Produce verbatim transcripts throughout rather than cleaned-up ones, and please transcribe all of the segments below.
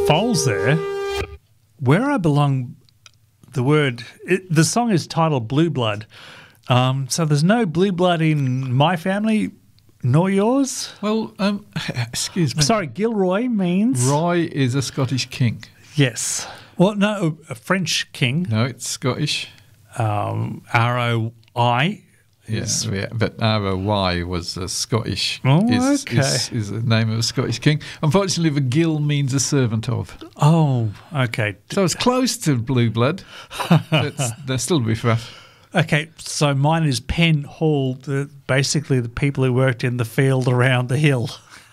Foals there. Where I Belong, the word, it, the song is titled Blue Blood. Um, so there's no blue blood in my family, nor yours. Well, um, excuse me. Sorry, Gilroy means? Roy is a Scottish king. Yes. Well, no, a French king. No, it's Scottish. Um, R O I. Yeah, yeah, but R O Y was a Scottish. Oh, is, okay. Is, is the name of a Scottish king. Unfortunately, the Gil means a servant of. Oh, okay. So it's close to blue blood. It's, they're still be rough. Okay, so mine is Penn Hall, the, basically the people who worked in the field around the hill.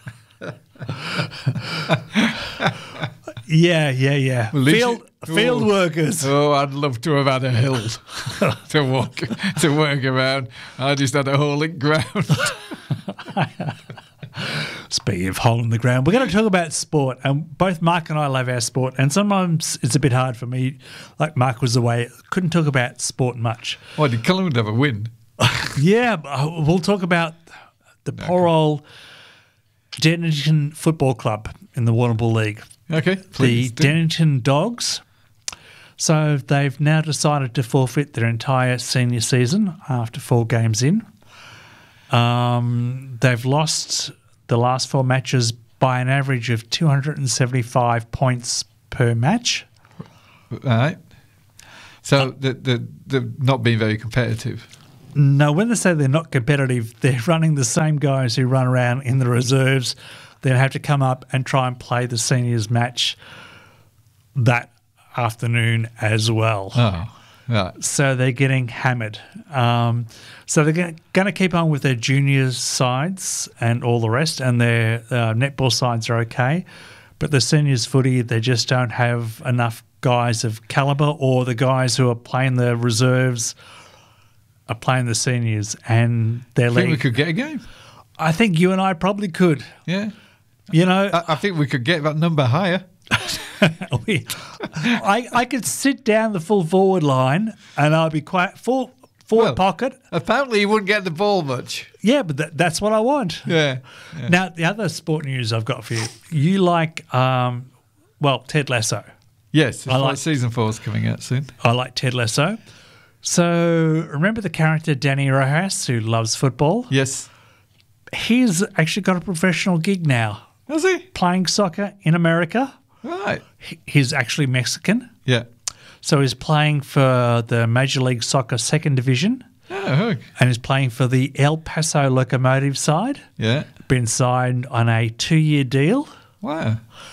yeah, yeah, yeah. Well, field you, field oh, workers. Oh, I'd love to have had a hill to walk to work around. I just had a hole in ground. Speaking of hole in the ground, we're going to talk about sport, and both Mark and I love our sport, and sometimes it's a bit hard for me. Like Mark was away, couldn't talk about sport much. Why did Collingwood have a win? Yeah, but we'll talk about the poor old Dennington Football Club in the Warrnambool League. Okay, please. The Dennington Dogs. So they've now decided to forfeit their entire senior season after four games in. Um, they've lost the last four matches by an average of two hundred seventy-five points per match. Right. So uh, the, the, they've not been very competitive. No, when they say they're not competitive, they're running the same guys who run around in the reserves. They have to come up and try and play the seniors match that afternoon as well. Oh, right. So they're getting hammered. Um, so they're going to keep on with their juniors sides and all the rest, and their uh, netball sides are okay. But the seniors footy, they just don't have enough guys of calibre, or the guys who are playing the reserves are playing the seniors, and their I think league. we could get a game. I think you and I probably could. Yeah. You know, I, I think we could get that number higher. we, I, I could sit down the full forward line and I'll be quite full forward Well, pocket. Apparently you wouldn't get the ball much. Yeah, but that, that's what I want. Yeah. yeah. Now, the other sport news I've got for you. You like, um, well, Ted Lasso. Yes, I like- season four is coming out soon. I like Ted Lasso. So remember the character Danny Rojas who loves football? Yes. He's actually got a professional gig now. Is he? Playing soccer in America. Right. He- He's actually Mexican. Yeah. So he's playing for the Major League Soccer second division. Oh, And he's playing for the El Paso Locomotive side. yeah. Been signed on a two-year deal. Wow.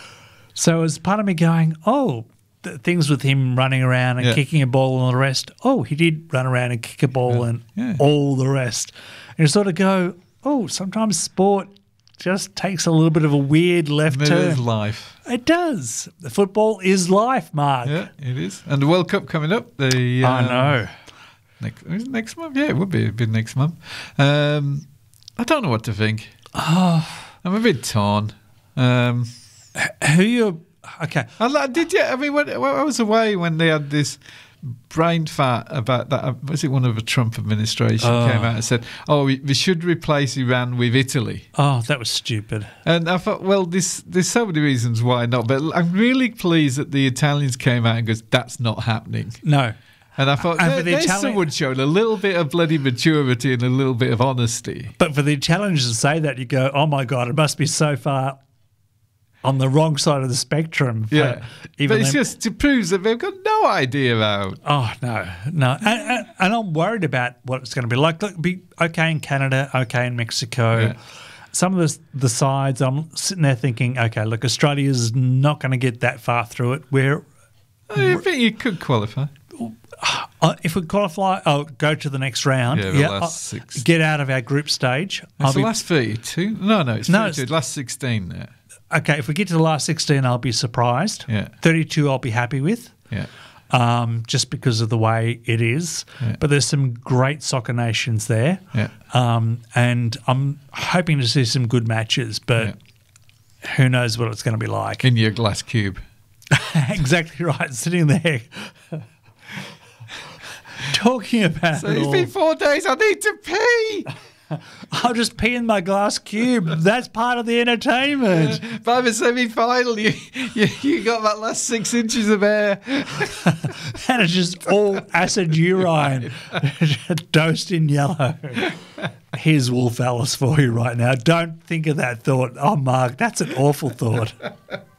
So as part of me going, oh, the things with him running around and Yeah. kicking a ball and all the rest. Oh, he did run around and kick a ball Yeah. and Yeah. all the rest. And you sort of go, oh, sometimes sport just takes a little bit of a weird left Miller's turn. life. It does. The football is life, Mark. Yeah, it is. And the World Cup coming up. The I um, know. Next, is it next month? Yeah, it would be, it'd be next month. Um, I don't know what to think. Oh. I'm a bit torn. Um, Who you? Okay. I, li- did you? I mean, when, when I was away when they had this brain fart about that. Was it one of the Trump administration Oh. came out and said, "Oh, we, we should replace Iran with Italy." Oh, that was stupid. And I thought, well, this, there's so many reasons why not. But I'm really pleased that the Italians came out and goes, "That's not happening." No. And I thought, And there, for the there's Italian- someone showing a little bit of bloody maturity and a little bit of honesty. But for the Italians to say that, you go, oh, my God, it must be so far on the wrong side of the spectrum. for Yeah. even But it's them- just to prove that they've got no idea about. Oh, no, no. And, and, and I'm worried about what it's going to be like. Look, be okay in Canada, okay in Mexico. Yeah. Some of the, the sides, I'm sitting there thinking, okay, look, Australia's not going to get that far through it. We're, I think you could qualify. uh, if we qualify, oh, go to the next round. Yeah, the last uh, six. Get out of our group stage. It's I'll the be, last thirty-two. No, no, it's No, thirty-two. it's- last sixteen there. okay, if we get to the last sixteen, I'll be surprised. Yeah. thirty-two, I'll be happy with. Yeah. Um, just because of the way it is. Yeah. But there's some great soccer nations there. Yeah. Um, and I'm hoping to see some good matches, but who knows what it's going to be like. In your glass cube. Exactly right, sitting there talking about So it it's all. been four days, I need to pee. I'll just pee in my glass cube. That's part of the entertainment. By the semi-final, you, you you got that last six inches of air. And it's just all acid urine dosed in yellow. Here's Wolf Alice for you right now. Don't think of that thought. Oh, Mark, that's an awful thought.